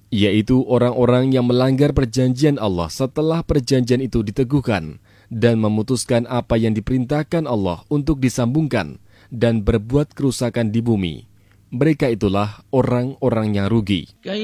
yaitu orang-orang yang melanggar perjanjian Allah setelah perjanjian itu diteguhkan dan memutuskan apa yang diperintahkan Allah untuk disambungkan dan berbuat kerusakan di bumi. Mereka itulah orang-orang yang rugi.